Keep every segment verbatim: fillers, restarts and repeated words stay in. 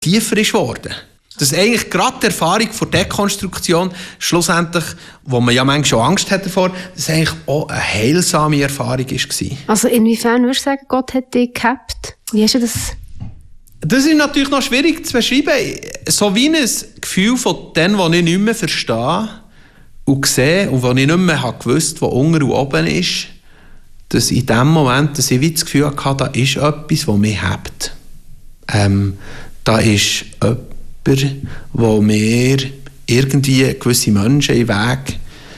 tiefer ist geworden. Dass eigentlich gerade die Erfahrung von Dekonstruktion schlussendlich, wo man ja manchmal schon Angst hat davor, dass eigentlich auch eine heilsame Erfahrung war. Also inwiefern würdest du sagen, Gott hat dich gehabt? Wie hast du das? Das ist natürlich noch schwierig zu beschreiben. So wie ein Gefühl von dem, was ich nicht mehr verstehe und sehe und was ich nicht mehr habe gewusst, was unten und oben ist, dass in dem Moment, dass ich wie das Gefühl hatte, da ist etwas, das mich hebt. Ähm, da ist jemand, wo mir irgendwie gewisse Menschen in den Weg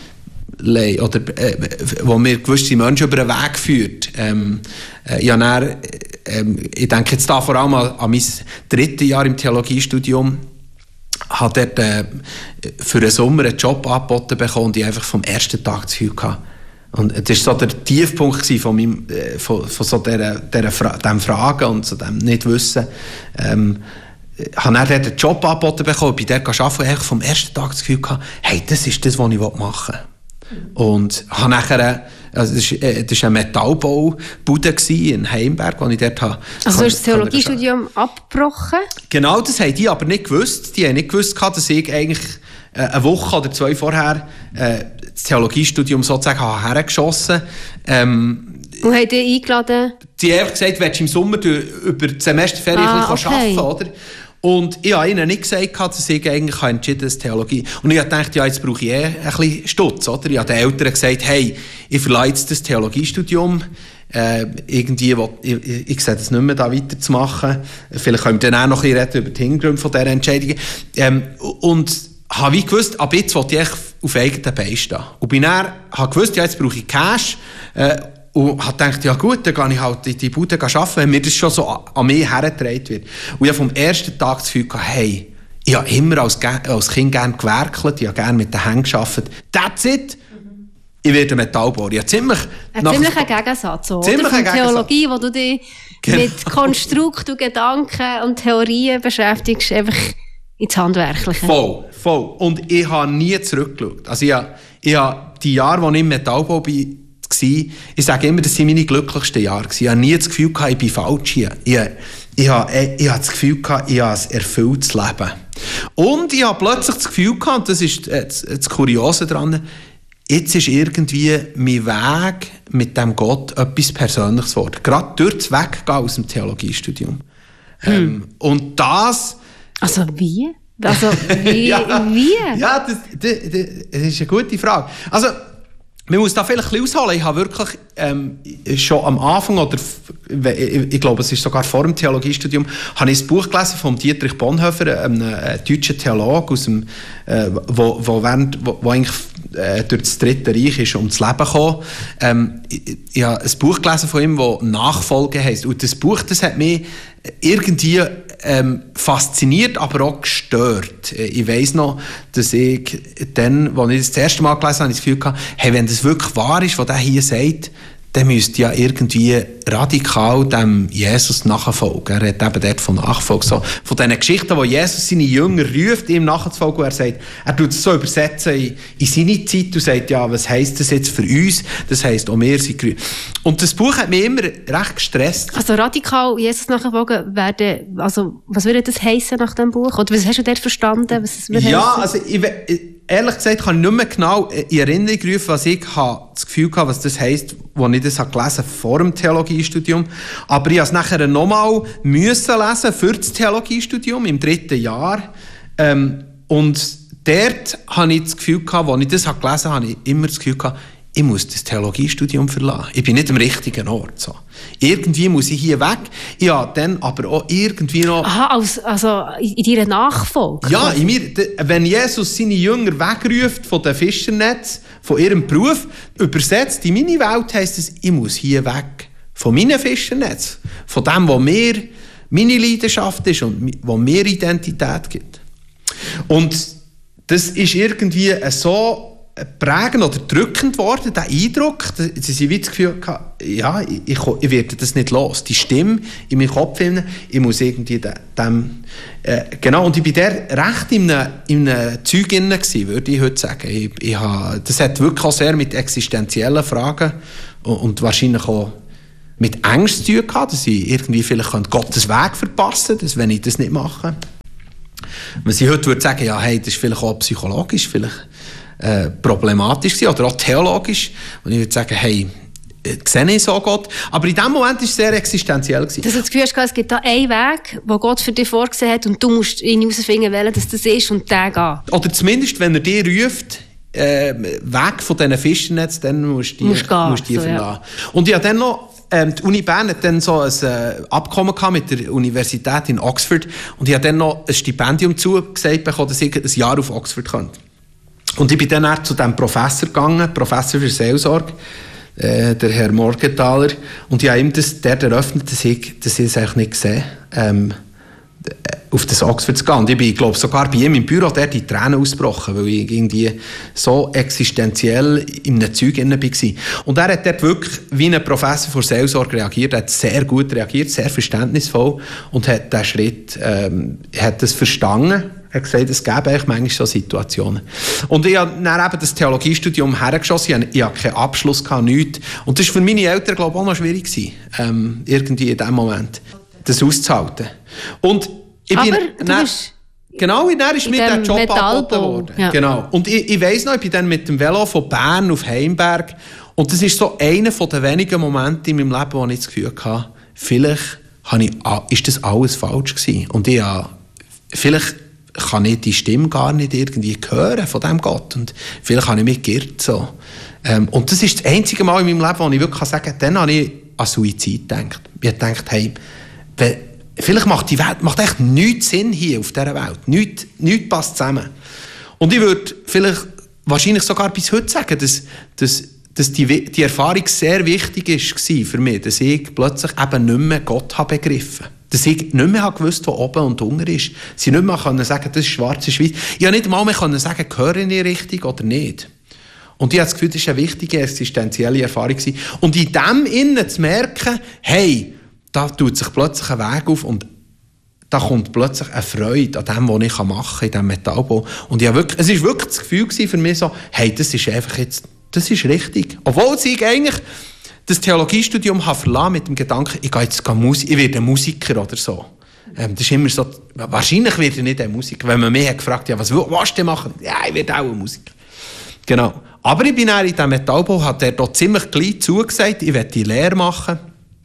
legt, oder äh, wo mir gewisse Menschen über den Weg führt. Ähm, äh, ja, dann, ähm, ich denke jetzt da vor allem an, an mein drittes Jahr im Theologiestudium. Ich habe dort äh, für einen Sommer einen Job angeboten bekommen und ich einfach vom ersten Tag das Gefühl hatte. Und das war so der Tiefpunkt von, meinem, äh, von, von so dieser, dieser Fra- dem Fragen und so dem Nicht-Wissen. Ähm, Ich habe dann dort einen Job angeboten bekommen, bei der arbeiten und vom ersten Tag das Gefühl gehabt, hey, das ist das, was ich machen will. Und habe nachher, also das war äh, eine Metallbaubude in Heimberg, wo ich dort habe. Also du hast das Theologiestudium abgebrochen? Genau, das haben die aber nicht gewusst. Die haben nicht gewusst, dass ich eigentlich äh, eine Woche oder zwei vorher äh, das Theologiestudium sozusagen hergeschossen habe. Ähm, Und haben dich eingeladen? Die haben einfach gesagt, willst du im Sommer über die Semesterferien ah, okay. arbeiten, oder? Und ich habe ihnen nicht gesagt, dass ich eigentlich entschieden habe, das Theologie. Und ich habe gedacht, ja, jetzt brauche ich eh ein bisschen Stutz, oder? Ich habe den Eltern gesagt, hey, ich verlasse jetzt das Theologiestudium. Äh, irgendwie, will, ich, ich, ich sehe das nicht mehr, da weiterzumachen. Vielleicht können wir dann auch noch ein bisschen reden über die Hintergründe von dieser Entscheidung. Ähm, und habe wie gewusst, ab jetzt will ich auf eigenen Beinen stehen. Und bin dann, habe gewusst, ja, jetzt brauche ich Cash. Äh, Und habe gedacht, ja gut, dann gehe ich halt in die Bude arbeiten, wenn mir das schon so an mich hergetragen wird. Und ich habe vom ersten Tag das Gefühl gehabt, hey, ich habe immer als, als Kind gerne gewerkelt, ich habe gerne mit den Händen gearbeitet. That's it! Mhm. Ich werde Metallbauer. Ich habe ziemlich... Ein ziemlicher Gegensatz, oder? Ziemlich Von Gegensatz. Theologie, wo du dich genau. mit Konstrukt und Gedanken und Theorien beschäftigst, einfach ins Handwerkliche. Voll, voll. Und ich habe nie zurückgeschaut. Also ich habe, ich habe die Jahre, als ich im Metallbau bin, ich sage immer, das waren meine glücklichsten Jahre. Ich hatte nie das Gefühl, ich bin falsch hier. Ich, ich, ich, ich hatte das Gefühl, ich habe ein erfülltes Leben. Und ich habe plötzlich das Gefühl, und das ist das, das Kuriose daran, jetzt ist irgendwie mein Weg mit dem Gott etwas Persönliches geworden. Gerade durch das Weggehen aus dem Theologiestudium. Hm. Ähm, und das... Also wie? Also wie? ja, wie? Ja, das, das, das ist eine gute Frage. Also, man muss da vielleicht ein bisschen ausholen. Ich habe wirklich ähm, schon am Anfang, oder ich, ich glaube, es ist sogar vor dem Theologiestudium, habe ich ein Buch gelesen von Dietrich Bonhoeffer, einem äh, deutschen Theologen, aus dem, äh, wo, wo, während, wo, wo eigentlich äh, durch das Dritte Reich ist ums Leben gekommen. Ähm, ich, ich habe ein Buch gelesen von ihm, das Nachfolge heisst. Und das Buch, das hat mich irgendwie ähm, fasziniert, aber auch gestört. Ich weiss noch, dass ich dann, als ich das, das erste Mal gelesen habe, das Gefühl hatte, hey, wenn das wirklich wahr ist, was der hier sagt, dann müsste ja irgendwie radikal dem Jesus nachfolgen. Er hat eben dort von Nachfolge, so, von diesen Geschichten, wo Jesus seine Jünger ruft, ihm nachzufolgen, und er sagt, er tut es so übersetzen in, in seine Zeit und sagt, ja, was heisst das jetzt für uns? Das heisst, auch wir sind gerufen. Und das Buch hat mich immer recht gestresst. Also radikal Jesus nachfolgen werden, also was würde das heissen nach dem Buch? Oder was hast du dort verstanden? Was es ja, also ich, ehrlich gesagt kann ich nicht mehr genau in Erinnerung rufen, was ich habe, das Gefühl hatte, was das heisst, als ich das habe gelesen vor dem Theologiestudium. Aber ich musste es nachher nochmal müssen lesen für das Theologiestudium im dritten Jahr. Ähm, und dort hatte ich das Gefühl gehabt, als ich das habe gelesen habe, habe ich immer das Gefühl gehabt, ich muss das Theologiestudium verlassen. Ich bin nicht am richtigen Ort. So. Irgendwie muss ich hier weg. Ich habe dann aber auch irgendwie noch... Aha, also, also in deiner Nachfolge? Ja, in mir, wenn Jesus seine Jünger wegruft von den Fischernetz, von ihrem Beruf, übersetzt in meine Welt, heisst es, ich muss hier weg. Von meinem Fischernetz. Von dem, was mir meine Leidenschaft ist und was mir Identität gibt. Und das ist irgendwie so prägend oder drückend worden, der Eindruck, dass ich das Gefühl hatte, ja, ich, ich, ich werde das nicht los. Die Stimme in meinem Kopf, ich muss irgendwie dem, äh, genau, und ich war der recht in einem, in einem Zeug drin gewesen, würde ich heute sagen. Ich, ich habe, das hat wirklich auch sehr mit existenziellen Fragen und, und wahrscheinlich auch mit Angst zu tun gehabt, dass ich irgendwie vielleicht Gottes Weg verpassen könnte, wenn ich das nicht mache. wenn sie heute würde sagen, ja, hey, das ist vielleicht auch psychologisch vielleicht äh, problematisch gewesen, oder auch theologisch. Und ich würde sagen, hey, ich sehe nicht so Gott. Aber in dem Moment war es sehr existenziell gewesen. Dass du das Gefühl hast, es gibt da einen Weg, den Gott für dich vorgesehen hat und du musst ihn herausfinden, welcher das ist und den gehen. Oder zumindest, wenn er dich ruft, äh, weg von diesen Fischernetz, dann musst du die, musst gehen, musst die so, verlassen. Ja. Und ich habe dann noch, ähm, die Uni Bern hat dann so ein äh, Abkommen gehabt mit der Universität in Oxford und ich habe dann noch ein Stipendium zugesagt bekommen, dass ich ein Jahr auf Oxford kann. Und ich bin dann auch zu diesem Professor gegangen, Professor für Seelsorge, äh, der Herr Morgenthaler, und ich habe ihm das, der eröffnet, dass ich, dass ich es eigentlich nicht gesehen ähm, auf das Oxford zu gehen. Und ich bin, glaube sogar bei ihm im Büro dort die Tränen ausgebrochen, weil ich irgendwie so existenziell in einem Zeug drin war. Und er hat dort wirklich wie ein Professor für Seelsorge reagiert. Er hat sehr gut reagiert, sehr verständnisvoll und hat diesen Schritt, ähm, hat das verstanden. Er hat gesagt, es gäbe eigentlich manchmal so Situationen. Und ich habe dann eben das Theologiestudium hergeschossen. Ich hatte keinen Abschluss, nichts. Und das war für meine Eltern, glaube ich, auch noch schwierig gewesen, ähm, irgendwie in diesem Moment, das auszuhalten. Und ich Aber bin, du dann, bist genau, dann ist mir der Job angeboten worden. Ja. Genau. Und ich, ich weiss noch, ich bin dann mit dem Velo von Bern auf Heimberg. Und das ist so einer der wenigen Momente in meinem Leben, wo ich das Gefühl hatte, vielleicht habe ich, ist das alles falsch gewesen. Und ich habe, vielleicht kann ich die Stimme gar nicht irgendwie hören von diesem Gott. Und vielleicht habe ich mich geirrt. So. Ähm, und das ist das einzige Mal in meinem Leben, wo ich wirklich sagen kann, dann habe ich an Suizid gedacht. Ich habe gedacht, hey, wenn, vielleicht macht die Welt macht echt nichts Sinn hier auf dieser Welt. Nichts, nichts passt zusammen. Und ich würde vielleicht wahrscheinlich sogar bis heute sagen, dass, dass, dass die, die Erfahrung sehr wichtig war für mich, dass ich plötzlich eben nicht mehr Gott habe begriffen habe. Dass ich nicht mehr gewusst habe, wo oben und unten ist. Sie nicht mehr können sagen, das ist schwarz, das ist weiß. Ich habe nicht einmal mehr können sagen, gehöre ich richtig oder nicht. Und ich habe das Gefühl, das war eine wichtige existenzielle Erfahrung. Und in dem Innen zu merken, hey, da tut sich plötzlich ein Weg auf und da kommt plötzlich eine Freude an dem, was ich machen kann, in diesem Metallbau. Und ich habe wirklich, es war wirklich das Gefühl für mich so, hey, das ist einfach jetzt, das ist richtig. Obwohl ich eigentlich das Theologiestudium habe verlassen mit dem Gedanken, ich gehe jetzt Musik, ich werde ein Musiker oder so. Ähm, das ist immer so, wahrscheinlich werde ich nicht ein Musiker. Wenn man mich hat gefragt, ja, was willst du denn machen? Ja, ich werde auch ein Musiker. Genau. Aber ich bin dann in diesem Metallbau, hat er dort ziemlich gleich zugesagt, ich werde die Lehre machen.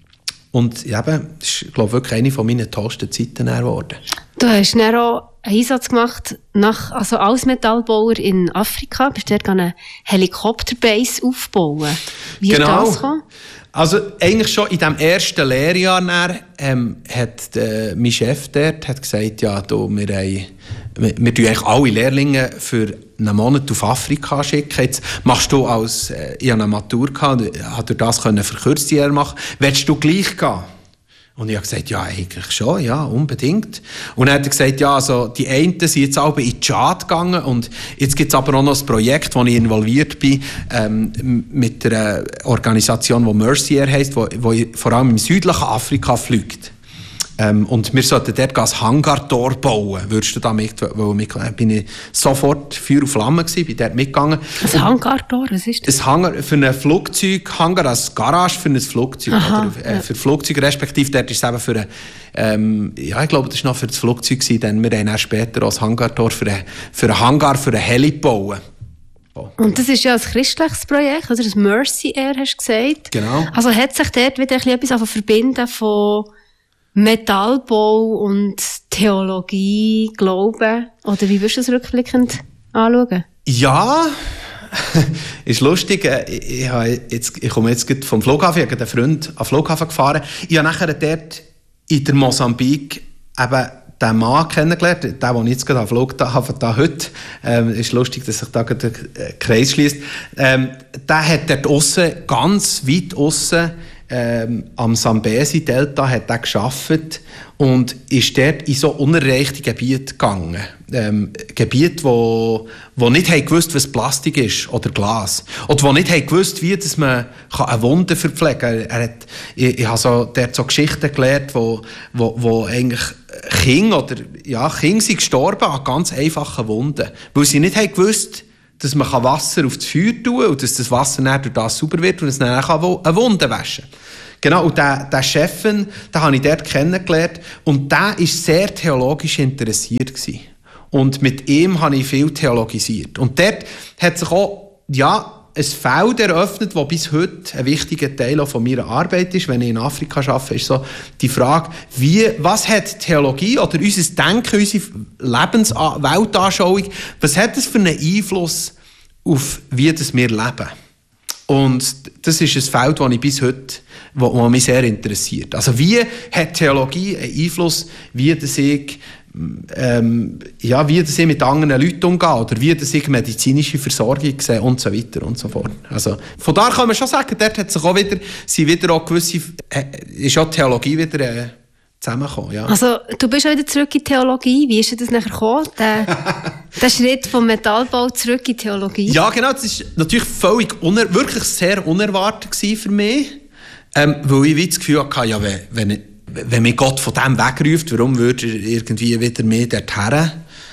Und ja, das ist, glaube ich, wirklich eine von meinen tollsten Zeiten geworden. Du hast dann auch einen Einsatz gemacht, nach, also als Metallbauer in Afrika. Bist du dort eine Helikopterbase aufbauen? Wie genau. ist das gekommen? Also eigentlich schon in dem ersten Lehrjahr dann, ähm, hat äh, mein Chef dort hat gesagt, ja, du, wir, haben, wir, wir tun eigentlich alle Lehrlinge für einen Monat auf Afrika schicken. Jetzt machst du als, äh, ich hatte eine Matur, hat durch das können verkürzte Jahre machen. Willst du gleich gehen? Und ich habe gesagt, ja, eigentlich schon, ja, unbedingt. Und dann hat er gesagt, ja, also die einen sind jetzt alle in die Tschad gegangen und jetzt gibt es aber auch noch ein Projekt, wo ich involviert bin, ähm, mit einer Organisation, die Mercy Air heisst, wo, wo vor allem im südlichen Afrika fliegt. Ähm, und wir sollten dort ein Hangartor bauen. Würdest du da mit, weil mit, bin ich sofort Feuer und Flamme gewesen, bin dort mitgegangen. Ein Hangartor, was ist das? Ein Hangar für ein Flugzeug, Hangar als Garage für ein Flugzeug. Aha, oder, äh, ja. Für Flugzeuge, respektive dort ist es eben für ein, ähm, ja, ich glaube, das war noch für das Flugzeug gewesen, denn wir haben dann später auch ein Hangartor für ein, für ein Hangar, für ein Heli bauen. Oh. Und das ist ja ein christliches Projekt, oder? Das Mercy Air, hast du gesagt. Genau. Also hat sich dort wieder etwas verbinden von Metallbau und Theologie, Glauben? Oder wie würdest du das rückblickend anschauen? Ja, ist lustig. Ich, ich, jetzt, ich komme jetzt vom Flughafen, ich habe einen Freund am Flughafen gefahren. Ich habe nachher dort in der Mosambik eben den Mann kennengelernt, den, den ich jetzt gerade am Flughafen da heute, ähm, ist lustig, dass sich da der Kreis schließt. Ähm, der hat dort aussen, ganz weit aussen, Ähm, am Sambesi-Delta hat er gearbeitet und ist dort in so unerreichte Gebiete gegangen. Ähm, Gebiete, wo, wo nicht haben gewusst, was Plastik ist oder Glas. Oder wo nicht haben gewusst, wie dass man eine Wunde verpflegen kann. Er hat, ich ich habe so, dort so Geschichten gelernt, wo, wo, wo eigentlich Kinder oder ja, Kinder sind gestorben an ganz einfachen Wunden. Weil sie nicht haben gewusst, dass man Wasser auf das Feuer tun kann und dass das Wasser dann durch das sauber wird und es dann auch eine Wunde waschen kann. Genau, und der, der Chef, den habe ich dort kennengelernt und der war sehr theologisch interessiert gewesen. Und mit ihm habe ich viel theologisiert. Und dort hat sich auch, ja, ein Feld eröffnet, das bis heute ein wichtiger Teil auch von meiner Arbeit ist, wenn ich in Afrika arbeite, ist so die Frage, wie, was hat Theologie oder unser Denken, unsere Lebens- Weltanschauung, was hat das für einen Einfluss auf wie das wir leben? Und das ist ein Feld, das ich bis heute, wo, wo mich sehr interessiert. Also wie hat Theologie einen Einfluss, wie das ich Ähm, ja, wie das ich mit anderen Leuten umgehe oder wie das ich medizinische Versorgung sehe und so weiter und so fort. Also, von da kann man schon sagen, dort hat sich auch wieder, sind wieder auch gewisse, äh, ist auch Theologie wieder äh, zusammengekommen. Ja. Also, du bist auch wieder zurück in Theologie. Wie ist das nachher gekommen? Der, der Schritt vom Metallbau zurück in Theologie? Ja, genau. Das war natürlich völlig uner- wirklich sehr unerwartet für mich, ähm, weil ich wie das Gefühl hatte, ja, wenn, wenn ich wenn mich Gott von dem wegruft, warum würde er irgendwie wieder mehr dorthin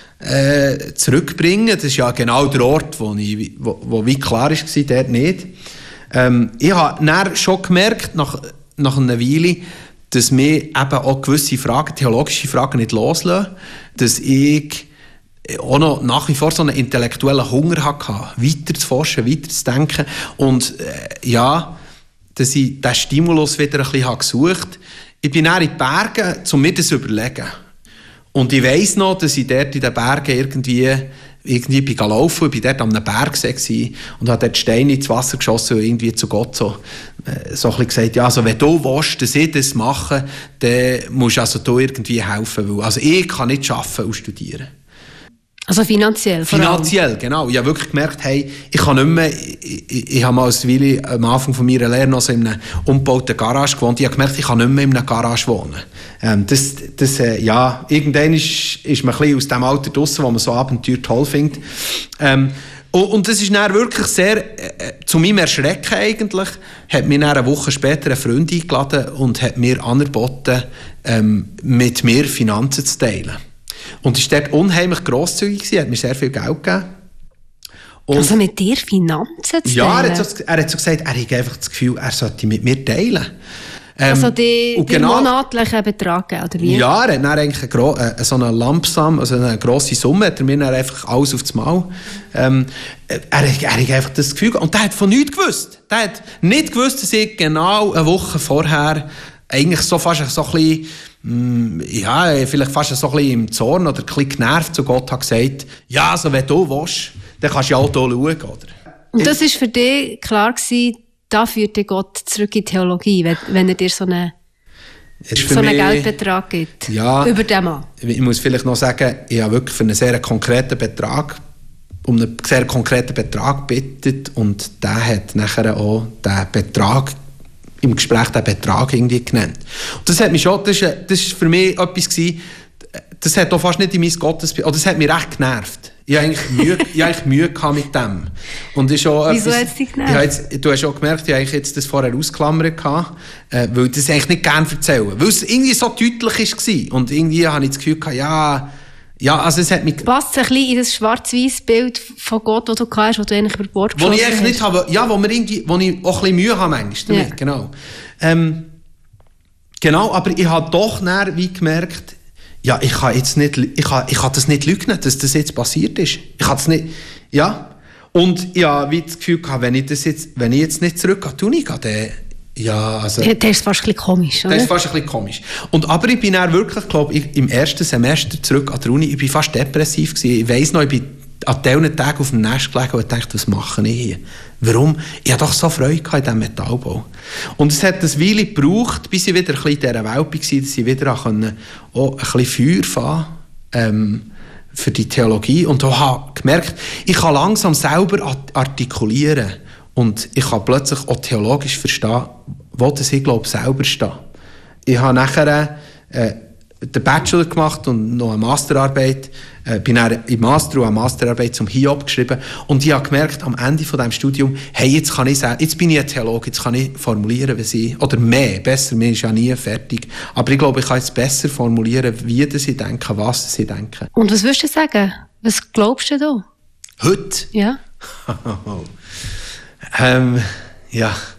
äh, zurückbringen? Das ist ja genau der Ort, wo, ich, wo, wo wie klar war, dort nicht. Ähm, ich habe dann schon gemerkt, nach, nach einer Weile, dass mir eben auch gewisse Fragen, theologische Fragen nicht loslassen, dass ich auch noch nach wie vor so einen intellektuellen Hunger hatte, weiter zu forschen, weiter zu denken. Und äh, ja, dass ich diesen Stimulus wieder ein bisschen gesucht habe. Ich bin dann in die Berge, um mir das zu überlegen. Und ich weiss noch, dass ich dort in den Bergen irgendwie, irgendwie bin gelaufen, ich war dort an einem Bergsee und habe dort Steine ins Wasser geschossen und irgendwie zu Gott so, äh, so ein bisschen gesagt, ja, also wenn du willst, dass ich das mache, dann musst du also du irgendwie helfen. Weil, also ich kann nicht arbeiten und studieren. Also finanziell? Finanziell, genau. Ich habe wirklich gemerkt, hey, ich kann nicht mehr, ich, ich, ich habe mal als Willi am Anfang von meiner Lehre noch so in einer umgebauten Garage gewohnt. Ich habe gemerkt, ich kann nicht mehr in einer Garage wohnen. Ähm, das, das, äh, ja, irgendwann ist, ist man ein bisschen aus dem Alter draussen, wo man so Abenteuer toll findet. Ähm, und, und das ist dann wirklich sehr, äh, zu meinem Erschrecken eigentlich, hat mir dann eine Woche später ein Freund eingeladen und hat mir angeboten, ähm, mit mir Finanzen zu teilen. Und ist dort unheimlich grosszügig gewesen, hat mir sehr viel Geld gegeben. Und also mit dir Finanzen zu teilen? Ja, er hat, so, er hat so gesagt, er hat einfach das Gefühl, er sollte mit mir teilen. Ähm, also die, die genau, monatlichen Betrag, oder wie? Ja, er hat dann eigentlich eine, so eine Lampsam, also eine grosse Summe, hat er mir dann einfach alles aufs Maul. Ähm, er, er hat einfach das Gefühl, und der hat von nichts gewusst. Der hat nicht gewusst, dass ich genau eine Woche vorher eigentlich so fast so ein bisschen, ja, vielleicht fast so ein bisschen im Zorn oder ein bisschen genervt zu Gott hat gesagt, ja, also wenn du willst, dann kannst du ja auch hier schauen, oder? Und das war für dich klar gewesen, da führt dir Gott zurück in die Theologie, wenn, wenn er dir so einen, so einen mich, Geldbetrag gibt? Ja, über den Mann. Ich muss vielleicht noch sagen, ich habe wirklich für einen sehr konkreten Betrag, um einen sehr konkreten Betrag gebeten und der hat nachher auch den Betrag im Gespräch den Betrag irgendwie genannt. Und das hat mich schon, das ist, das ist für mich etwas gewesen, das hat auch fast nicht in mein Gottesbild, oder das hat mich recht genervt. Ich habe eigentlich Mühe, ich habe eigentlich Mühe gehabt mit dem. Und ist auch Wieso etwas, hat es dich genervt? Jetzt, du hast auch gemerkt, ich habe jetzt das vorher ausklammert gehabt, äh, weil ich das eigentlich nicht gerne erzählen, weil es irgendwie so deutlich war. Und irgendwie habe ich das Gefühl gehabt, ja, ja, also es hat mich... Passt ein bisschen in das schwarz-weiss Bild von Gott, das du hast, das du eigentlich über Bord geschossen hast? Wo ich eigentlich nicht habe, ja, wo, mir irgendwie, wo ich auch ein bisschen Mühe habe manchmal damit, ja. Genau. Ähm, genau, aber ich habe doch näher wie gemerkt, ja, ich kann jetzt nicht, ich kann, ich kann das nicht leugnen, dass das jetzt passiert ist. Ich kann das nicht, ja. Und ich habe wie das Gefühl gehabt, wenn ich das jetzt, wenn ich jetzt nicht zurück an die Uni gehe, dann, ja, also... Ja, das ist fast ein bisschen komisch, oder? Das ist fast ein bisschen komisch. Und, aber ich bin dann wirklich, glaube ich, im ersten Semester zurück an der Uni, ich bin fast depressiv gewesen. Ich weiss noch, ich bin an diesen Tagen auf dem Nest gelegen und dachte, was mache ich hier? Warum? Ich hatte doch so Freude in diesem Metallbau. Und es hat eine Weile gebraucht, bis ich wieder ein bisschen in dieser Welt war, dass ich wieder auch ein bisschen Feuer fahren ähm, für die Theologie. Und ich habe gemerkt, ich kann langsam selber artikulieren. Und ich kann plötzlich auch theologisch verstehen, wo das ich glaube selber stehe. Ich habe nachher äh, den Bachelor gemacht und noch eine Masterarbeit. Äh, bin dann im Master und eine Masterarbeit zum Hiob geschrieben. Und ich habe gemerkt, am Ende von diesem Studium, hey, jetzt kann ich sagen, jetzt bin ich ein Theologe, jetzt kann ich formulieren, wie sie, oder mehr, besser, mir ist ja nie fertig. Aber ich glaube, ich kann jetzt besser formulieren, wie sie denken, was sie denken. Und was würdest du sagen? Was glaubst du da? Heute? Ja. ähm, ja.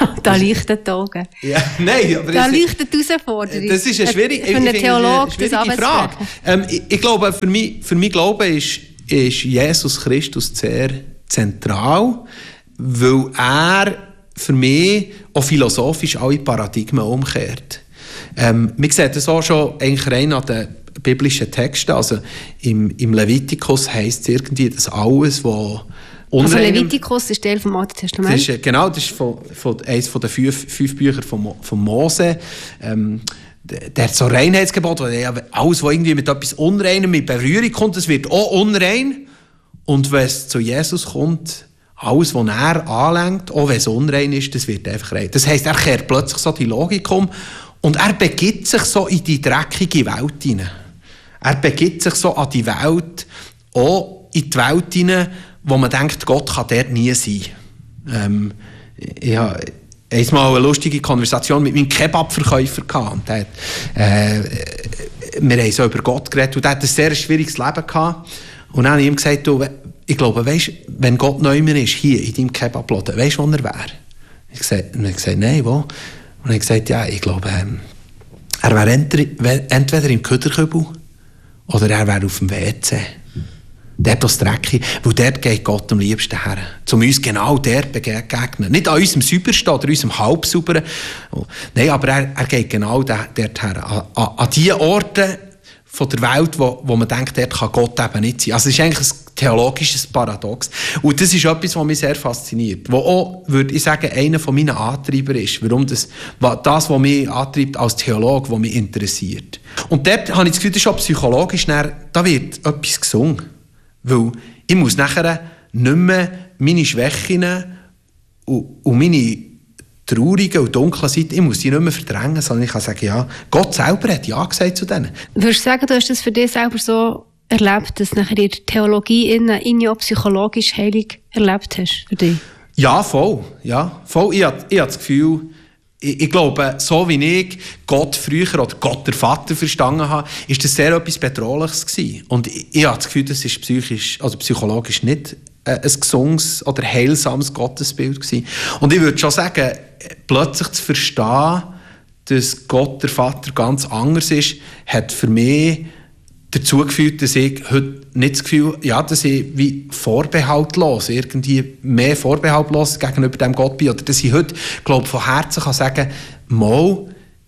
Da leuchten die Augen. Ja, nein, aber da das, leuchtet die Herausforderung. Das ist eine schwierige, für einen Theologen, eine schwierige Frage. Ähm, ich, ich glaube, für mich, für mich Glaube ist, ist Jesus Christus sehr zentral, weil er für mich auch philosophisch alle Paradigmen umkehrt. Ähm, man sieht das auch schon eigentlich rein an den biblischen Texten. Also im, im Levitikus heisst es irgendwie, dass alles, was also Levitikus ist Teil vom Alten Testament? Das ist, genau, das ist von, von, eines von den fünf, fünf Büchern von, von Mose. Ähm, der, der hat so Reinheitsgebot, weil alles, was irgendwie mit etwas Unreinem in Berührung kommt, das wird auch unrein. Und wenn es zu Jesus kommt, alles, was er anlenkt, auch wenn es unrein ist, das wird einfach rein. Das heisst, er kehrt plötzlich so die Logik um und er begibt sich so in die dreckige Welt hinein. Er begibt sich so an die Welt, auch in die Welt hinein, wo man denkt, Gott kann dort nie sein. Ähm, ich hatte einmal eine lustige Konversation mit meinem Kebabverkäufer gehabt. Der hat, äh, wir haben so über Gott geredet und der hat ein sehr schwieriges Leben gehabt. Und dann habe ich ihm gesagt, du, ich glaube, weißt, wenn Gott neu mehr ist, hier in deinem Kebabladen, weißt du, wo er wäre? Ich gesagt, und er hat gesagt, nein, wo? Und er hat gesagt, ja, ich glaube, ähm, er wäre entweder im Köderkübel oder er wäre auf dem W C. Dort das Dreckige, weil dort geht Gott am liebsten her. Zum uns genau dort begegnen. Nicht an unserem Saubersten oder unserem Halbsauberen. Nein, aber er, er geht genau dort her. An, an, an die Orte von der Welt, wo, wo man denkt, dort kann Gott eben nicht sein. Also es ist eigentlich ein theologisches Paradox. Und das ist etwas, was mich sehr fasziniert. Wo auch, würde ich sagen, einer von meinen Antreiber ist. Warum das, das, was mich antreibt als Theologe, was mich interessiert. Und dort habe ich das Gefühl, das ist auch psychologisch, da wird etwas gesungen. Weil ich muss nachher nicht mehr meine Schwächen und, und meine traurigen und dunklen Seiten, ich muss die nicht mehr verdrängen, sondern ich kann sagen, ja, Gott selber hat ja gesagt zu denen. Würdest du sagen, du hast das für dich selber so erlebt, dass nachher in der Theologie in, in ja psychologisch heilig erlebt hast für dich? Ja, voll. Ja, voll. Ich habe, ich habe das Gefühl, ich, ich glaube, so wie ich Gott früher oder Gott der Vater verstanden habe, ist das sehr etwas Bedrohliches gewesen. Und ich, ich habe das Gefühl, das ist psychisch, also psychologisch nicht äh, ein gesundes oder heilsames Gottesbild gewesen. Und ich würde schon sagen, plötzlich zu verstehen, dass Gott der Vater ganz anders ist, hat für mich dazu geführt, dass ich heute nicht das Gefühl, ja, dass ich wie vorbehaltlos, irgendwie mehr vorbehaltlos gegenüber dem Gott bin, oder dass ich heute, glaube von Herzen kann sagen, mal,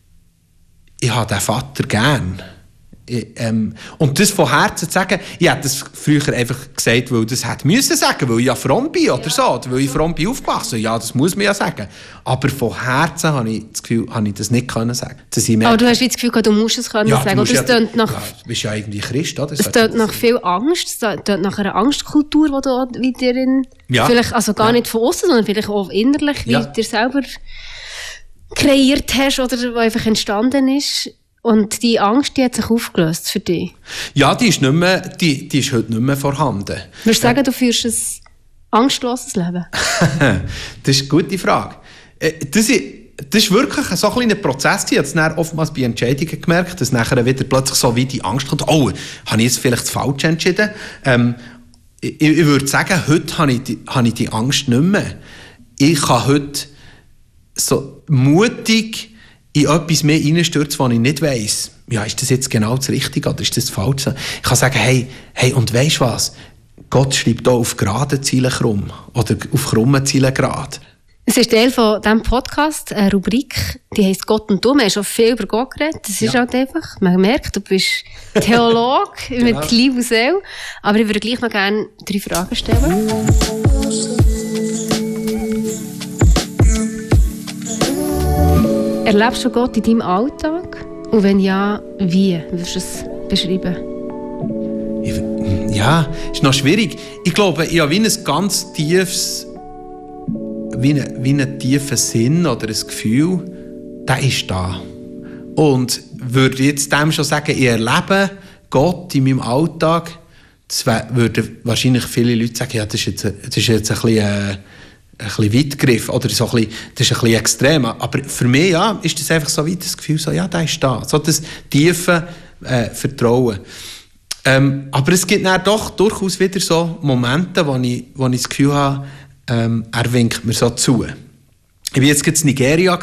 ich habe den Vater gern. Ich, ähm, und das von Herzen zu sagen, ich hätte das früher einfach gesagt, weil das hätte müssen sagen, weil ich ja fromm bin oder ja. so, oder weil ich fromm bin aufgewachsen. Ja, das muss man ja sagen. Aber von Herzen habe ich das Gefühl, habe ich das nicht können sagen. Aber du hast das Gefühl, du musst es können ja, sagen. Oder ja, es nach, ja, du bist ja irgendwie Christ, oder? Es tönt nach viel Angst, es tönt nach einer Angstkultur, die du wie dir in, ja. vielleicht, also gar ja. nicht von außen, sondern vielleicht auch innerlich, wie ja. du dir selber kreiert hast oder die einfach entstanden ist. Und die Angst, die hat sich aufgelöst für dich? Ja, die ist, nicht mehr, die, die ist heute nicht mehr vorhanden. Würdest du sagen, äh, du führst ein angstloses Leben? Das ist eine gute Frage. Das ist, das ist wirklich so ein kleiner Prozess. Ich habe es dann oftmals bei Entscheidungen gemerkt, dass nachher wieder plötzlich so wie die Angst kommt, oh, habe ich jetzt vielleicht falsch entschieden? Ähm, ich, ich würde sagen, heute habe ich, die, habe ich die Angst nicht mehr. Ich kann heute so mutig in etwas mehr reinstürzen, was ich nicht weiss. Ja, ist das jetzt genau das Richtige oder ist das falsch? Ich kann sagen, hey, hey, und weisst was? Gott schreibt auch auf geraden Zielen krumm oder auf krummen Zielen gerade. Es ist Teil von diesem Podcast, eine Rubrik, die heisst Gott und du. Wir haben schon viel über Gott geredet. Das ist ja. halt einfach, man merkt, du bist Theologe genau. mit Liebe und Seele. Aber ich würde gleich noch gerne drei Fragen stellen. Erlebst du Gott in deinem Alltag? Und wenn ja, wie würdest du es beschreiben? Ja, ist noch schwierig. Ich glaube, ich habe wie ein ganz tiefes, wie einen, wie einen tiefen Sinn oder ein Gefühl, der ist da. Und würde jetzt dem schon sagen, ich erlebe Gott in meinem Alltag, das würden wahrscheinlich viele Leute sagen, ja, das ist jetzt, das ist jetzt ein bisschen... Äh, ein bisschen weit gegriffen, oder so ein bisschen, das ist ein bisschen extrem. Aber für mich, ja, ist das einfach so weit das Gefühl, so, ja, der ist da. So das tiefe äh, Vertrauen. Ähm, aber es gibt dann doch durchaus wieder so Momente, wo ich, wo ich das Gefühl habe, ähm, er winkt mir so zu. Ich war jetzt in Nigeria,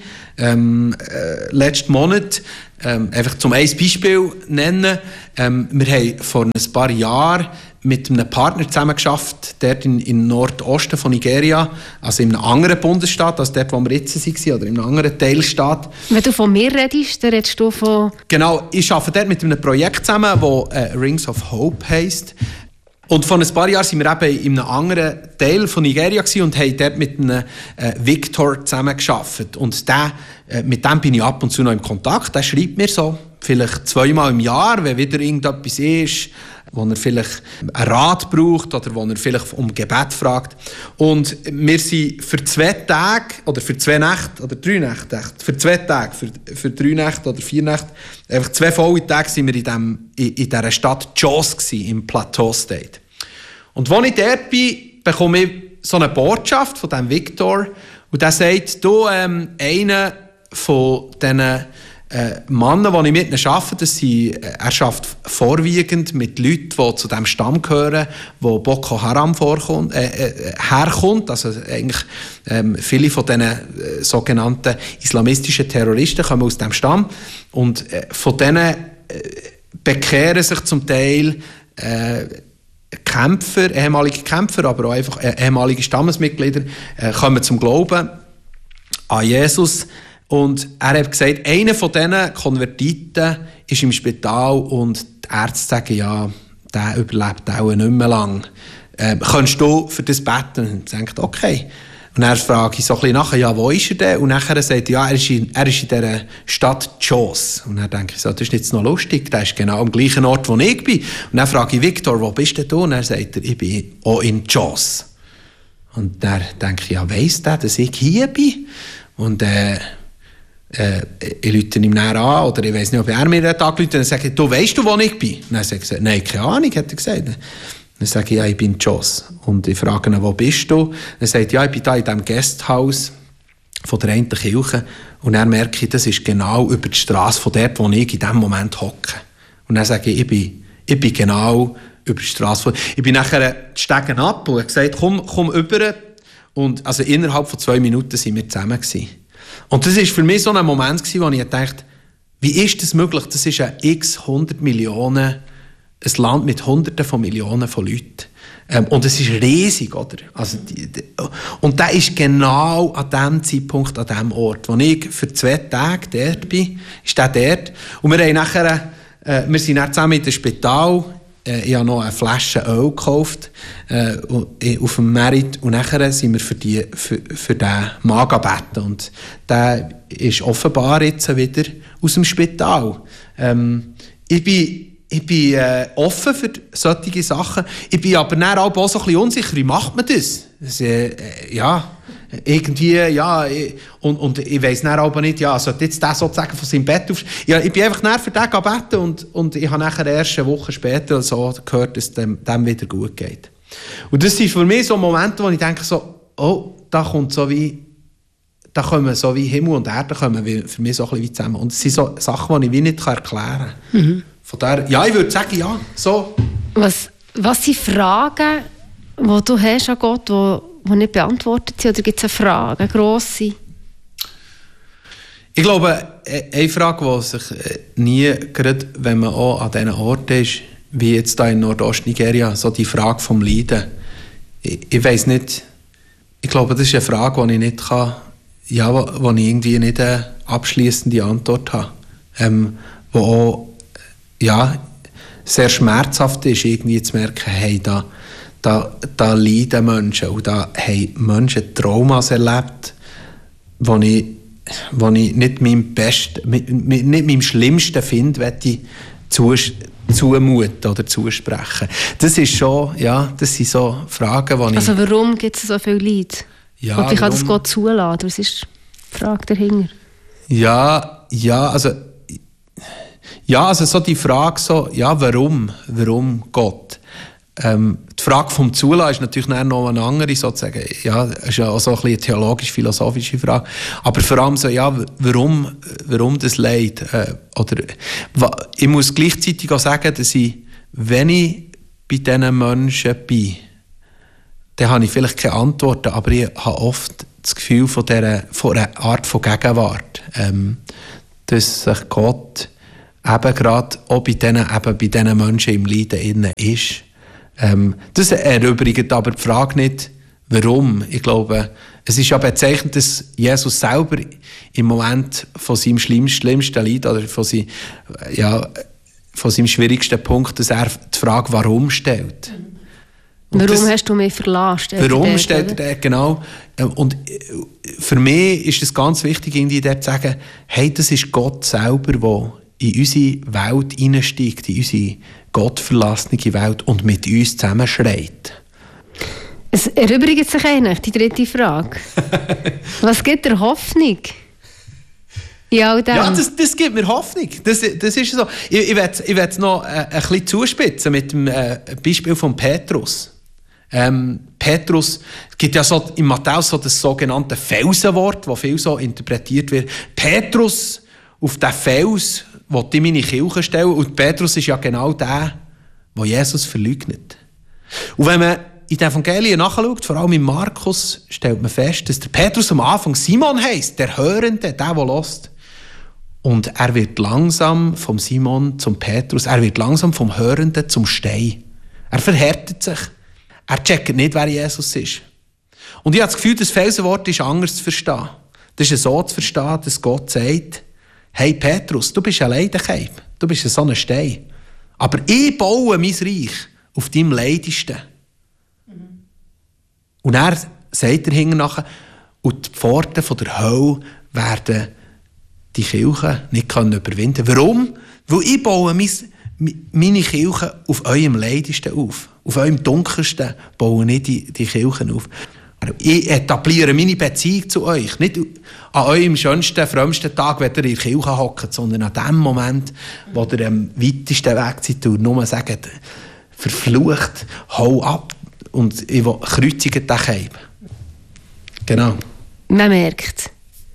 ähm, äh, letzten Monat. Ähm, einfach zum ein Beispiel nennen. Ähm, wir haben vor ein paar Jahren mit einem Partner zusammen geschafft, dort in, in Nordosten von Nigeria, also in einem anderen Bundesstaat, als dort, wo wir jetzt waren, oder in einem anderen Teilstaat. Wenn du von mir redest, dann redest du von... Genau, ich arbeite dort mit einem Projekt zusammen, das äh, Rings of Hope heisst. Und vor ein paar Jahren waren wir eben in einem anderen Teil von Nigeria und haben dort mit einem äh, Victor zusammen gearbeitet. Und der, äh, mit dem bin ich ab und zu noch in Kontakt. Der schreibt mir so, vielleicht zweimal im Jahr, wenn wieder irgendetwas ist, wo er vielleicht einen Rat braucht oder wo er vielleicht um Gebet fragt. Und wir sind für zwei Tage, oder für zwei Nächte, oder drei Nächte, für zwei Tage, für, für drei Nächte oder vier Nächte, einfach zwei volle Tage sind wir in, dem, in, in dieser Stadt Jos gewesen, im Plateau State. Und als ich dort bin, bekomme ich so eine Botschaft von diesem Victor, und der sagt, du, ähm, einer von diesen Äh, Männer, die ich mit ihnen arbeite, das sind, äh, er arbeitet vorwiegend mit Leuten, die zu dem Stamm gehören, wo Boko Haram vorkommt, äh, äh, herkommt. Also eigentlich ähm, viele von diesen äh, sogenannten islamistischen Terroristen kommen aus dem Stamm. Und äh, von denen äh, bekehren sich zum Teil äh, Kämpfer, ehemalige Kämpfer, aber auch einfach äh, ehemalige Stammesmitglieder, äh, kommen zum Glauben an Jesus. Und er hat gesagt, einer von diesen Konvertiten ist im Spital und die Ärzte sagen, ja, der überlebt auch nicht mehr lang. Ähm, kannst du für das beten? Und er sagt, okay. Und dann frage ich so ein bisschen nachher, ja, wo ist er denn? Und nachher sagt er, ja, er ist in, er ist in dieser Stadt Jos. Und dann denke ich so, das ist jetzt noch lustig, der ist genau am gleichen Ort, wo ich bin. Und dann frage ich Victor, wo bist denn du? Und er sagt, ich bin auch in Jos. Und dann denke ich, ja, weiss der, dass ich hier bin? Und äh, Äh, ich rufe ihn näher an, oder ich weiss nicht, ob er mir einen Tag ruft, und dann sage ich, du weisst du, wo ich bin? Und dann sagt er, nein, keine Ahnung, hat er gesagt. Dann sage ich, ja, ich bin in Jos. Und ich frage ihn, wo bist du? Dann sagt er, ja, ich bin da in diesem Gasthaus von der einen Kirche. Und dann merke ich, das ist genau über die Straße von dort, wo ich in diesem Moment hocke. Und dann sage ich, ich bin, ich bin genau über die Straße. Ich bin nachher die Stegen ab und habe gesagt, komm, komm rüber. Und also innerhalb von zwei Minuten waren wir zusammen gewesen. Und das war für mich so ein Moment, wo ich dachte, wie ist das möglich? Das ist ein x hundert Millionen, ein Land mit Hunderten von Millionen von Leuten. Ähm, und es ist riesig, oder? Also die, die, und der ist genau an dem Zeitpunkt, an dem Ort, wo ich für zwei Tage dort bin, ist der dort. Und wir haben nachher, äh, wir sind dann zusammen in das Spital. Ich habe noch eine Flasche Öl gekauft äh, auf dem Merit und nachher sind wir für, die, für, für den Mann gebeten. Und der ist offenbar jetzt wieder aus dem Spital. Ähm, ich bin, ich bin äh, offen für solche Sachen. Ich bin aber dann auch so ein bisschen unsicher, wie macht man das? das äh, ja, irgendwie, ja, ich, und, und ich weiss dann aber nicht, ja, sollte jetzt der sozusagen von seinem Bett aufstehen? Ja, ich bin einfach dann für den gebeten und, und ich habe nachher erst eine Woche später so gehört, dass es dem, dem wieder gut geht. Und das sind für mich so Momente, wo ich denke so, oh, da kommt so wie, da kommen so wie Himmel und Erde kommen für mich so ein bisschen zusammen. Und es sind so Sachen, die ich wie nicht erklären kann. Mhm. Von daher, ja, ich würde sagen, ja, so. Was, was sind Fragen, die du hast an Gott, die die nicht beantwortet sind? Oder gibt es eine Frage, eine grosse? Ich glaube, eine Frage, die sich nie, gerade wenn man auch an diesen Orten ist, wie jetzt hier in Nordost-Nigeria, so die Frage vom Leiden. Ich, ich weiss nicht, ich glaube, das ist eine Frage, die ich nicht kann, ja, wo, wo ich irgendwie nicht eine abschliessende Antwort habe. Ähm, wo auch, ja, sehr schmerzhaft ist, irgendwie zu merken, hey, da Da, da leiden Menschen und da haben Menschen Traumas erlebt, wo ich, wo ich nicht meinem Besten, nicht meinem Schlimmsten Find, möchte zumuten oder zusprechen. Das ist schon, ja, das sind so Fragen, die ich... Also warum gibt es so viel Leid? Ja, und wie kann warum, das Gott zulassen? Was ist die Frage dahinter? Ja, ja, also... Ja, also so die Frage so, ja, warum? Warum Gott? Ähm, die Frage vom Zulassen ist natürlich noch eine andere, sozusagen. Ja, ist ja auch so ein bisschen eine theologisch-philosophische Frage. Aber vor allem so, ja, warum, warum das Leid? Äh, oder, ich muss gleichzeitig auch sagen, dass ich, wenn ich bei diesen Menschen bin, dann habe ich vielleicht keine Antworten, aber ich habe oft das Gefühl von, dieser, von einer Art von Gegenwart. Ähm, dass sich Gott eben gerade auch bei diesen, eben bei diesen Menschen im Leiden innen ist. Ähm, das erübrigt aber die Frage nicht, warum. Ich glaube, es ist ja bezeichnend, dass Jesus selber im Moment von seinem schlimmsten, schlimmsten Leid oder von, sein, ja, von seinem schwierigsten Punkt, dass er die Frage «Warum?» stellt. Und warum das, hast du mich verlassen? Warum dort, stellt er, genau. Und für mich ist es ganz wichtig, irgendwie dort zu sagen, hey, das ist Gott selber, der in unsere Welt hineinsteigt, in unsere gottverlassene Welt und mit uns zusammenschreit. Es erübrigt sich eigentlich die dritte Frage. Was gibt dir Hoffnung? Ja, ja das, das gibt mir Hoffnung. Das, das ist so. Ich, ich werde ich werd noch äh, ein bisschen zuspitzen mit dem äh, Beispiel von Petrus. Ähm, Petrus, es gibt ja so im Matthäus so das sogenannte Felsenwort, das viel so interpretiert wird. Petrus, auf den Fels, wo ich meine Kirche stelle. Und Petrus ist ja genau der, der Jesus verleugnet. Und wenn man in den Evangelien nachschaut, vor allem in Markus, stellt man fest, dass der Petrus am Anfang Simon heisst, der Hörende, der, der hört. Und er wird langsam vom Simon zum Petrus, er wird langsam vom Hörenden zum Stein. Er verhärtet sich. Er checkt nicht, wer Jesus ist. Und ich habe das Gefühl, das Felsenwort ist anders zu verstehen. Das ist so zu verstehen, dass Gott sagt, hey Petrus, du bist ein Leidenkeib, du bist so ein Stein. Aber ich baue mein Reich auf deinem Leidesten. Mhm. Und er sagt er hinten nachher, und die Pforten von der Hölle werden die Kirche nicht überwinden können. Warum? Weil ich baue mein, meine Kirche auf eurem Leidesten auf. Auf eurem Dunkelsten baue ich die, die Kirchen auf. Ich etabliere meine Beziehung zu euch. Nicht an eurem schönsten, frömmsten Tag, wenn ihr in der Kirche hockt, sondern an dem Moment, wo ihr am weitesten Weg seid und nur sagt, verflucht, hau ab und ich will kreuzigen den Keib. Genau. Man merkt,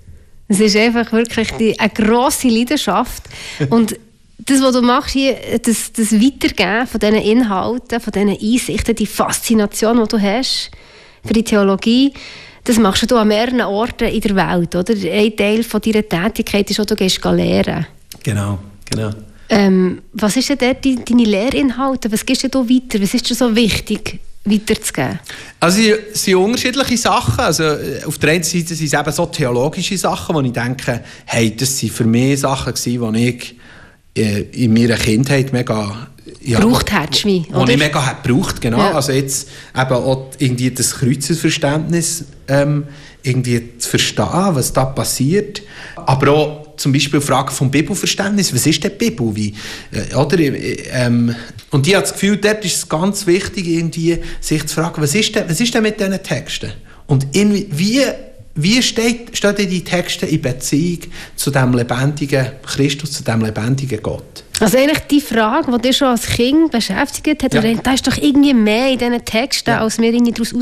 es ist einfach wirklich die, eine grosse Leidenschaft. Und das, was du machst hier, das, das Weitergeben von diesen Inhalten, von diesen Einsichten, die Faszination, die du hast für die Theologie, das machst du an mehreren Orten in der Welt, oder? Ein Teil von deiner Tätigkeit ist auch, du gehst lehren. Genau, genau. Ähm, was ist denn dort deine Lehrinhalte? Was gibst du da weiter? Was ist dir so wichtig, weiterzugeben? Also es sind unterschiedliche Sachen. Also, auf der einen Seite sind es eben so theologische Sachen, wo ich denke, hey, das waren für mich Sachen gewesen, die ich äh, in meiner Kindheit mega... Ja, gebraucht hättest, wie, oder? Die ich mega hat gebraucht, genau. Ja. Also jetzt eben auch irgendwie das Kreuzesverständnis ähm, irgendwie zu verstehen, was da passiert. Aber auch zum Beispiel Fragen vom Bibelverständnis. Was ist denn die Bibel? Wie, äh, oder, ähm, und ich habe das Gefühl, dort ist es ganz wichtig, irgendwie, sich zu fragen, was ist denn, was ist denn mit diesen Texten? Und in, wie, wie steht, steht die Texte in Beziehung zu dem lebendigen Christus, zu dem lebendigen Gott? Also eigentlich die Frage, die dich schon als Kind beschäftigt hat, ja. Oder, da ist doch irgendwie mehr in diesen Texten, ja. Als wir daraus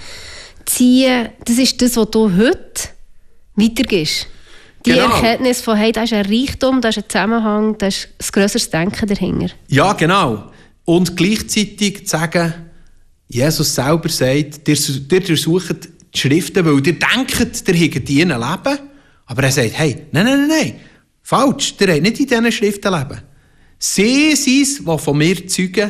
rausziehen. Das ist das, was du heute weitergibst. Die genau. Erkenntnis von, hey, da ist ein Reichtum, da ist ein Zusammenhang, da ist ein grösseres Denken dahinter. Ja, genau. Und gleichzeitig zu sagen, Jesus selber sagt, ihr, ihr durchsucht die Schriften, weil ihr denkt, ihr hättet in ihnen Leben. Aber er sagt, hey, nein, nein, nein, nein, falsch, ihr habt nicht in diesen Schriften Leben. Sie sind es, die von mir zeugen,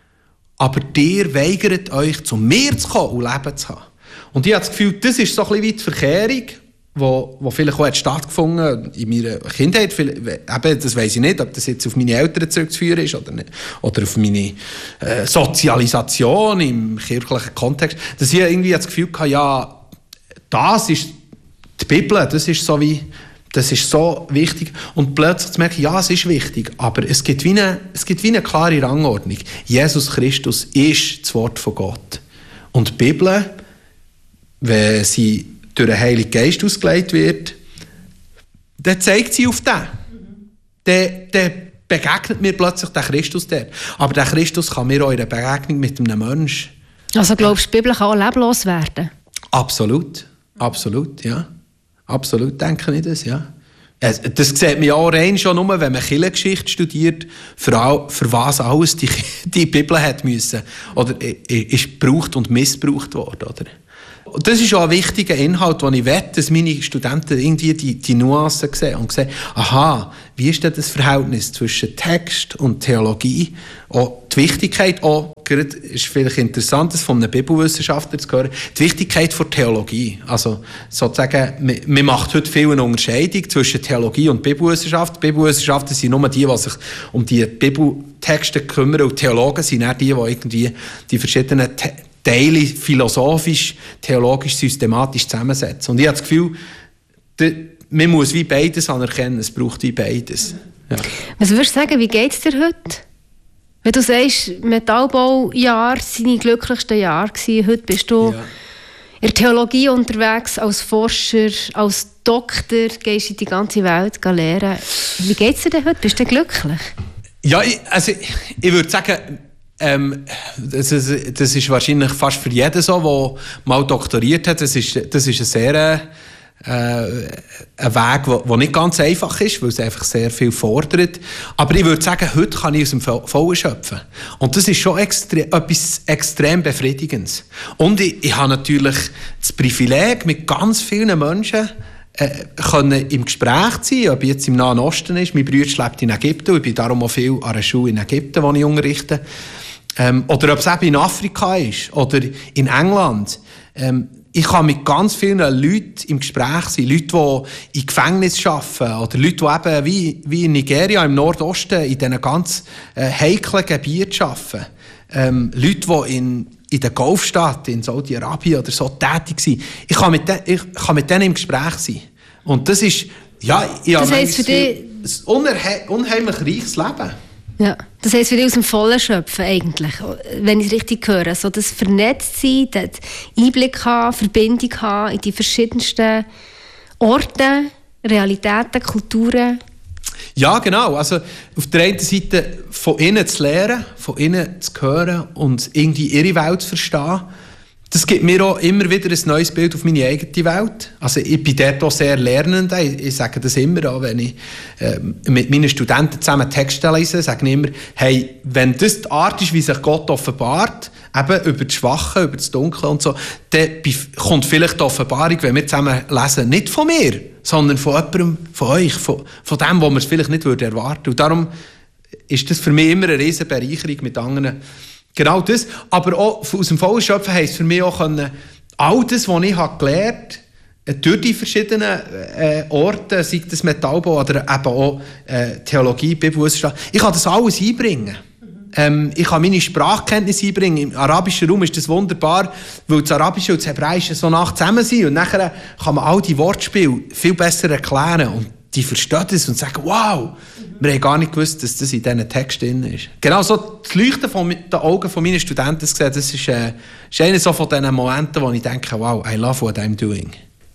aber ihr weigert euch, zu mir zu kommen und Leben zu haben. Und ich habe das Gefühl, das ist so ein bisschen wie die Verkehrung, wo, wo vielleicht auch stattgefunden hat in meiner Kindheit. Eben, das weiss ich nicht, ob das jetzt auf meine Eltern zurückzuführen ist oder nicht. Oder auf meine äh, Sozialisation im kirchlichen Kontext. Dass ich irgendwie das Gefühl hatte, ja, das ist die Bibel, das ist so wie... Das ist so wichtig. Und plötzlich zu merken, ja, es ist wichtig, aber es gibt wie eine, es gibt wie eine klare Rangordnung. Jesus Christus ist das Wort von Gott. Und die Bibel, wenn sie durch den Heiligen Geist ausgelegt wird, dann zeigt sie auf den. Dann, dann begegnet mir plötzlich der Christus dort. Aber der Christus kann mir auch in der Begegnung mit einem Menschen. Also glaubst du, die Bibel kann auch leblos werden? Absolut. Absolut, ja. Absolut, denke ich das, ja. Das sieht man auch rein schon nur, wenn man Kirchengeschichte studiert, für, all, für was alles die, die Bibel hat müssen, oder ist gebraucht und missbraucht worden, oder? das ist auch ein wichtiger Inhalt, den ich will, dass meine Studenten irgendwie die, die Nuancen sehen und sehen, aha, wie ist denn das Verhältnis zwischen Text und Theologie? Auch die Wichtigkeit, auch, gerade ist vielleicht interessant, das von einem Bibelwissenschaftler zu hören, die Wichtigkeit von Theologie. Also sozusagen, man, man macht heute viel eine Unterscheidung zwischen Theologie und Bibelwissenschaft. Bibelwissenschaften sind nur die, die sich um die Bibeltexte kümmern, und Theologen sind auch die, die irgendwie die verschiedenen Te- Teile philosophisch, theologisch, systematisch zusammensetzen. Und ich habe das Gefühl, man muss wie beides anerkennen, es braucht wie beides. Ja. Was würdest du sagen, wie geht es dir heute? Wenn du sagst, Metallbaujahr sind die glücklichsten Jahre gewesen, heute bist du ja. in der Theologie unterwegs, als Forscher, als Doktor, gehst in die ganze Welt lehren. Wie geht es dir denn heute? Bist du glücklich? Ja, ich, also ich würde sagen, Ähm, das, ist, das ist wahrscheinlich fast für jeden so, der mal doktoriert hat. Das ist, das ist ein sehr äh, ein Weg, der nicht ganz einfach ist, weil es einfach sehr viel fordert. Aber ich würde sagen, heute kann ich aus dem Vollen schöpfen. Und das ist schon extre- etwas extrem Befriedigendes. Und ich, ich habe natürlich das Privileg, mit ganz vielen Menschen Äh, können im Gespräch sein, ob jetzt im Nahen Osten ist. Mein Bruder lebt in Ägypten und ich bin darum auch viel an einer Schule in Ägypten, wo ich unterrichte. Ähm, oder ob es eben in Afrika ist oder in England. Ähm, ich kann mit ganz vielen Leuten im Gespräch sein. Leute, die in Gefängnissen arbeiten oder Leute, die eben wie, wie in Nigeria im Nordosten in diesen ganz äh, heiklen Gebieten arbeiten. Ähm, Leute, die in in der Golfstadt in Saudi-Arabien oder so tätig sind. Ich kann mit, de- ich kann mit denen im Gespräch sein. Und das ist, ja, ich das heisst für dich ein unheim- unheimlich reiches Leben. Ja, das heisst für dich aus dem Vollen schöpfen eigentlich, wenn ich es richtig höre. So das Vernetztsein, das Einblick haben, Verbindung haben in die verschiedensten Orte, Realitäten, Kulturen. Ja, genau. Also auf der einen Seite von innen zu lernen, von innen zu hören und irgendwie ihre Welt zu verstehen. Das gibt mir auch immer wieder ein neues Bild auf meine eigene Welt. Also ich bin dort auch sehr lernend. Ich, ich sage das immer, auch wenn ich äh, mit meinen Studenten zusammen Texte lese, sage ich immer, hey, wenn das die Art ist, wie sich Gott offenbart, eben über das Schwache, über das Dunkle und so, dann kommt vielleicht die Offenbarung, wenn wir zusammen lesen, nicht von mir, sondern von jemandem, von euch, von, von dem, was man es vielleicht nicht erwarten würde. Und darum ist das für mich immer eine riesige Bereicherung mit anderen. Genau das. Aber auch aus dem Vollen schöpfen heisst für mich auch, können, all das, was ich habe gelernt habe, durch die verschiedenen äh, Orte, sei das Metallbau oder eben auch äh, Theologie, Bibelwissenschaft, ich kann das alles einbringen. Ähm, ich kann meine Sprachkenntnisse einbringen. Im arabischen Raum ist das wunderbar, weil das Arabische und das Hebräische so nah zusammen sind. Und nachher kann man all die Wortspiele viel besser erklären. Und die verstehen das und sagen, wow, wir haben gar nicht gewusst, dass das in diesen Texten drin ist. Genau so das Leuchten von den Augen von meinen Studenten, das ist, äh, ist einer so von diesen Momenten, wo ich denke, wow, I love what I'm doing.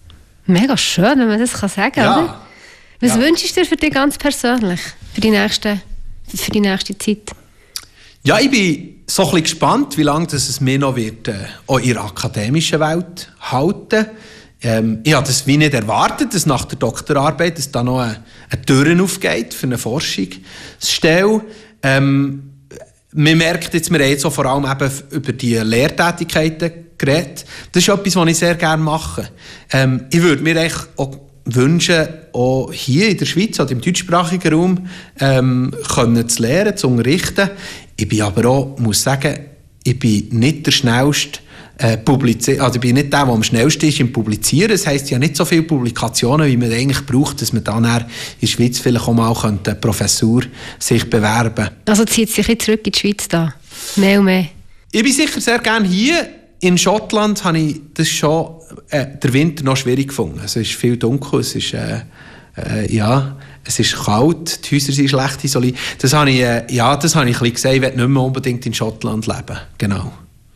Mega schön, wenn man das kann sagen kann, ja. oder? Was ja. wünschst du dir für dich ganz persönlich, für die nächste, für die nächste Zeit? Ja, ich bin so ein bisschen gespannt, wie lange das es mir noch wird, äh, auch in der akademischen Welt halten. Ähm, ich habe das wie nicht erwartet, dass nach der Doktorarbeit dass da noch eine, eine Tür aufgeht für eine Forschungsstelle. Ähm, man merkt jetzt, wir haben jetzt auch vor allem eben über die Lehrtätigkeiten geredet. Das ist etwas, was ich sehr gerne mache. Ähm, ich würde mir eigentlich auch wünschen, auch hier in der Schweiz oder im deutschsprachigen Raum ähm, können zu lehren, zu unterrichten. Ich bin aber auch, muss sagen, ich bin nicht der schnellste äh, Publizier, also ich bin nicht der, der am schnellsten ist im Publizieren. Das heisst, ja nicht so viele Publikationen, wie man eigentlich braucht, dass man dann in der Schweiz vielleicht auch mal eine Professur sich bewerben. Also zieht sich jetzt zurück in die Schweiz da? Mehr und mehr? Ich bin sicher sehr gerne hier. In Schottland habe ich das schon äh, der Winter noch schwierig gefunden. Es ist viel dunkel, es ist äh, äh, ja, es ist kalt, die Häuser sind schlecht isoliert. Das habe ich, äh, ja, das habe ich ein bisschen gesagt, ich will nicht mehr unbedingt in Schottland leben. Genau.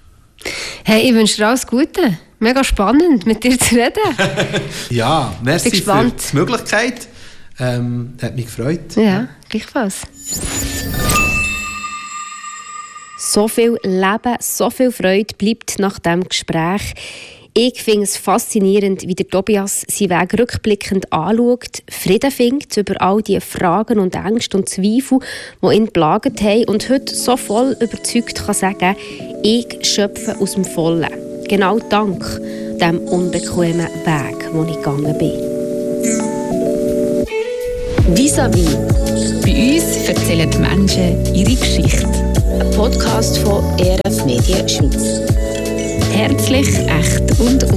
Hey, ich wünsche dir alles Gute. Mega spannend, mit dir zu reden. Ja, merci bin für gespannt. die Möglichkeit. Ähm, hat mich gefreut. Ja, gleichfalls. So viel Leben, so viel Freude bleibt nach diesem Gespräch. Ich finde es faszinierend, wie der Tobias seinen Weg rückblickend anschaut, Frieden findet über all die Fragen und Ängste und Zweifel, die ihn plagt haben und heute so voll überzeugt kann sagen, ich schöpfe aus dem Vollen. Genau dank diesem unbequemen Weg, den ich gegangen bin. Vis-à-vis. Bei uns erzählen die Menschen ihre Geschichte. Ein Podcast von E R F Medien Schweiz. Herzlich, echt und